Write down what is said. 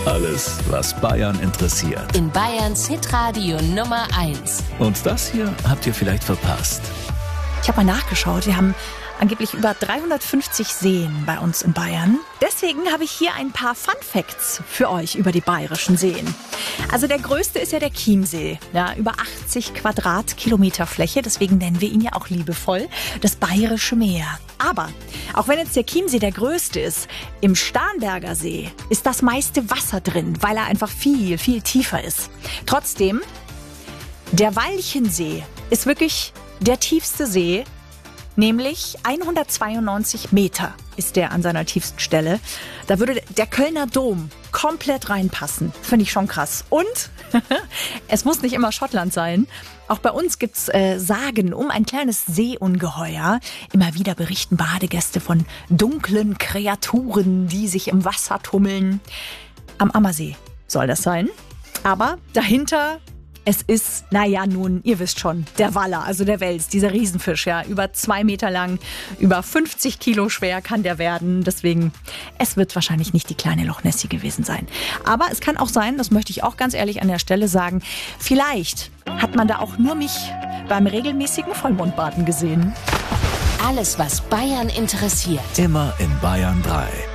Alles, was Bayern interessiert. In Bayerns Hitradio Nummer 1. Und das hier habt ihr vielleicht verpasst. Ich habe mal nachgeschaut, wir haben angeblich über 350 Seen bei uns in Bayern. Deswegen habe ich hier ein paar Fun Facts für euch über die bayerischen Seen. Also der größte ist ja der Chiemsee, ja, über 80 Quadratkilometer Fläche, deswegen nennen wir ihn ja auch liebevoll das Bayerische Meer. Aber auch wenn jetzt der Chiemsee der größte ist, im Starnberger See ist das meiste Wasser drin, weil er einfach viel, viel tiefer ist. Trotzdem, der Walchensee ist wirklich der tiefste See, nämlich 192 Meter ist der an seiner tiefsten Stelle. Da würde der Kölner Dom komplett reinpassen. Finde ich schon krass. Und es muss nicht immer Schottland sein. Auch bei uns gibt's Sagen um ein kleines Seeungeheuer. Immer wieder berichten Badegäste von dunklen Kreaturen, die sich im Wasser tummeln. Am Ammersee soll das sein. Aber dahinter... Es ist, naja, nun, ihr wisst schon, der Waller, also der Wels, dieser Riesenfisch, ja, über 2 Meter lang, über 50 Kilo schwer kann der werden. Deswegen, es wird wahrscheinlich nicht die kleine Loch Nessie gewesen sein. Aber es kann auch sein, das möchte ich auch ganz ehrlich an der Stelle sagen, vielleicht hat man da auch nur mich beim regelmäßigen Vollmondbaden gesehen. Alles, was Bayern interessiert. Immer in Bayern 3.